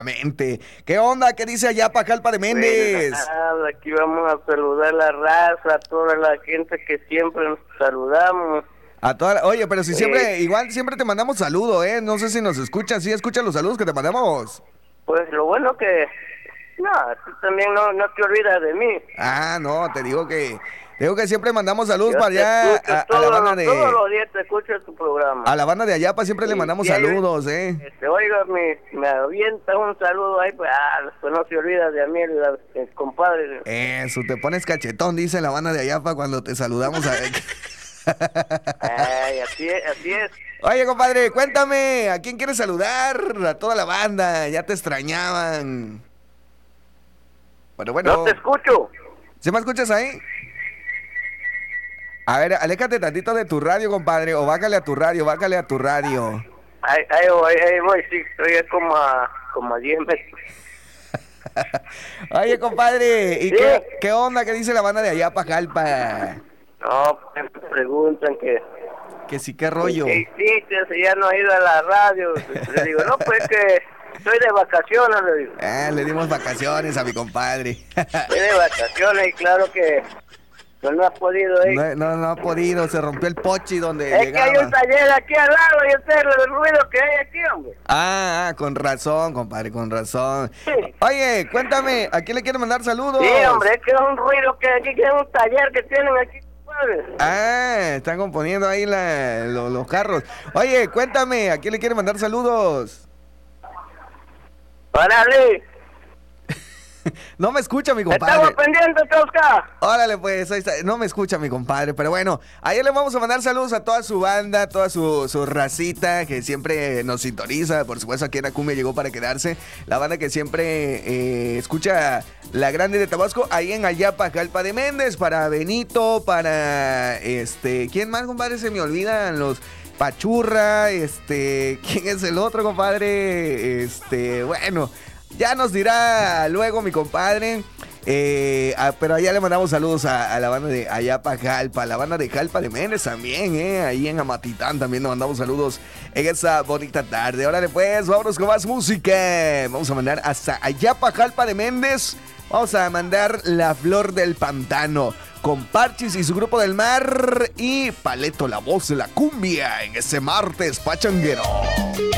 Mente. ¿Qué onda? ¿Qué dice allá Jalpa de Méndez? Aquí vamos a saludar a la raza, a toda la gente que siempre nos saludamos. Oye, pero si siempre, igual siempre te mandamos saludo, ¿eh? No sé si nos escuchas, ¿sí escuchas los saludos que te mandamos? Pues lo bueno que, no, tú también no te olvidas de mí. No, te digo que siempre mandamos saludos Yo para allá a la banda de... Todos los días te escucho tu programa. A la banda de Ayapa siempre le mandamos saludos, ¿eh? Oiga, me avienta un saludo ahí, pues no se olvida de mí, el compadre. Eso, te pones cachetón, dice la banda de Ayapa cuando te saludamos a... Así es. Oye, compadre, cuéntame, ¿a quién quieres saludar? A toda la banda, ya te extrañaban. Bueno. No te escucho. ¿Sí me escuchas ahí? A ver, aléjate tantito de tu radio, compadre, o bájale a tu radio. Ahí voy, sí, estoy como a 10 metros. Oye, compadre, ¿y sí. qué onda? ¿Qué dice la banda de Ayapa, Jalpa? No, pues me preguntan que sí, qué rollo. ¿Qué hiciste? Si ya no has ido a la radio. Le digo, no, pues que estoy de vacaciones, le digo. Le dimos vacaciones a mi compadre. Estoy de vacaciones y claro que no ha podido ir. No ha podido, se rompió el pochi donde llegaba. Es que hay un taller aquí al lado y ese es el ruido que hay aquí, hombre. Con razón, compadre, con razón. Sí. Oye, cuéntame, ¿a quién le quieren mandar saludos? Sí, hombre, es que es un ruido que aquí, que es un taller que tienen aquí. Están componiendo ahí los carros. Oye, cuéntame, ¿a quién le quieren mandar saludos? ¡Órale! No me escucha mi compadre. Estamos pendientes, Tosca. Órale, pues, ahí está. No me escucha mi compadre, pero bueno, ayer le vamos a mandar saludos a toda su banda, toda su racita que siempre nos sintoniza. Por supuesto, aquí en Acumbia llegó para quedarse. La banda que siempre escucha La Grande de Tabasco, ahí en Ayapa, Jalpa de Méndez, para Benito, para ¿quién más, compadre? Se me olvidan los Pachurra, ¿quién es el otro, compadre? Bueno. Ya nos dirá luego mi compadre. Pero allá le mandamos saludos a la banda de Ayapa Jalpa, la banda de Jalpa de Méndez también, ahí en Amatitán también nos mandamos saludos en esa bonita tarde. Órale pues, vámonos con más música. Vamos a mandar hasta Ayapa Jalpa de Méndez. Vamos a mandar La Flor del Pantano con Parchis y su Grupo del Mar y Paleto, la voz de la cumbia en ese martes pachanguero.